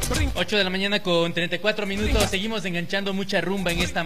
8 de la mañana con 34 minutos. Seguimos enganchando mucha rumba en esta